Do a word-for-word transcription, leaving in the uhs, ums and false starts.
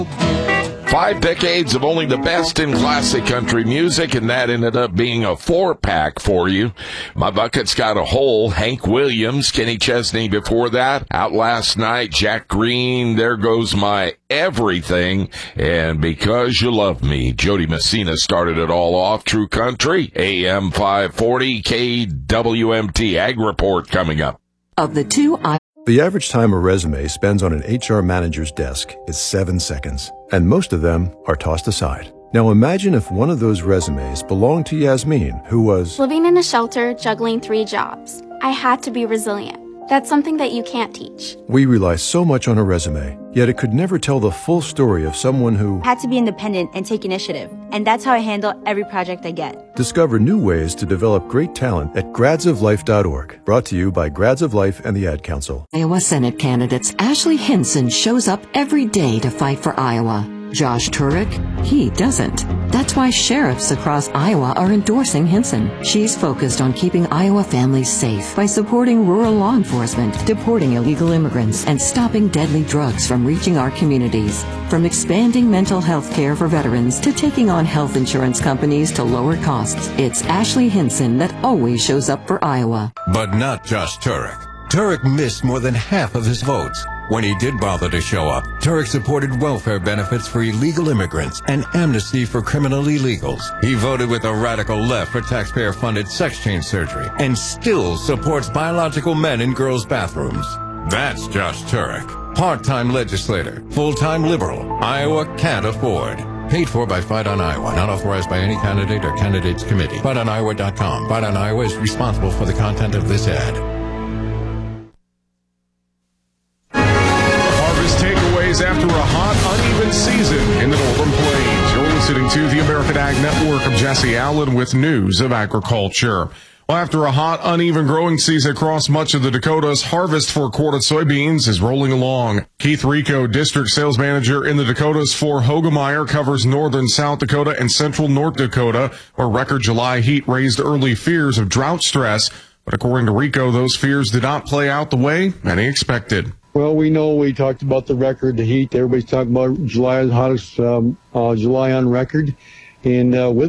Five decades of only the best in classic country music, and that ended up being a four-pack for you. My bucket's got a hole. Hank Williams, Kenny Chesney before that, Out Last Night, Jack Green, There Goes My Everything, and Because You Love Me. Jody Messina started it all off. True Country, A M five forty, K W M T. Ag Report coming up. Of the two, I... The average time a resume spends on an H R manager's desk is seven seconds, and most of them are tossed aside. Now imagine if one of those resumes belonged to Yasmin, who was living in a shelter, juggling three jobs. I had to be resilient. That's something that you can't teach. We rely so much on a resume, yet it could never tell the full story of someone who had to be independent and take initiative. And that's how I handle every project I get. Discover new ways to develop great talent at grads of life dot org. Brought to you by Grads of Life and the Ad Council. Iowa Senate candidates Ashley Hinson shows up every day to fight for Iowa. Josh Turek, he doesn't. That's why sheriffs across Iowa are endorsing Hinson. She's focused on keeping Iowa families safe by supporting rural law enforcement, deporting illegal immigrants, and stopping deadly drugs from reaching our communities. From expanding mental health care for veterans to taking on health insurance companies to lower costs, it's Ashley Hinson that always shows up for Iowa. But not Josh Turek. Turek missed more than half of his votes. When he did bother to show up, Turek supported welfare benefits for illegal immigrants and amnesty for criminal illegals. He voted with the radical left for taxpayer-funded sex change surgery and still supports biological men in girls' bathrooms. That's Josh Turek. Part-time legislator, full-time liberal, Iowa can't afford. Paid for by Fight on Iowa, not authorized by any candidate or candidates committee. fight on iowa dot com. Fight on Iowa is responsible for the content of this ad. After a hot, uneven season in the Northern Plains. You're listening to the American Ag Network. of Jesse Allen with news of agriculture. Well, after a hot, uneven growing season across much of the Dakotas, harvest for quartered soybeans is rolling along. Keith Rico, district sales manager in the Dakotas for Hogemeyer, covers northern South Dakota and central North Dakota, where record July heat raised early fears of drought stress. But according to Rico, those fears did not play out the way many expected. Well, we know we talked about the record, the heat. Everybody's talking about July, the hottest um, uh, July on record. And uh, with